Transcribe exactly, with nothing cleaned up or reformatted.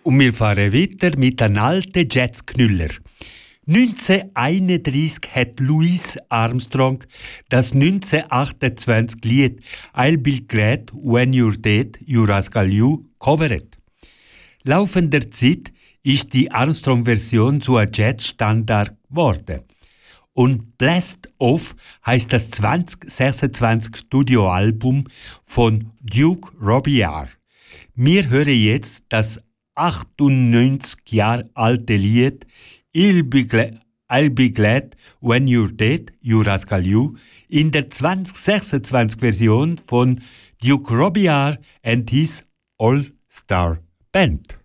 Und wir fahren weiter mit einem alten Jazzknüller. neunzehnhunderteinunddreißig hat Louis Armstrong das neunzehnhundertachtundzwanzig Lied I'll Be Glad When You're Dead, You Rascal You covert. Laufender Zeit ist die Armstrong-Version zu einem Jazz-Standard geworden. Und Blast Off heisst das zwanzig sechsundzwanzig Studioalbum von Duke Robillard. Wir hören jetzt das achtundneunzig Jahre alte Lied I'll Be, Gla- I'll Be Glad When You're Dead, You Rascal You in der zwanzig sechsundzwanzig Version von Duke Robillard and his All-Star Band.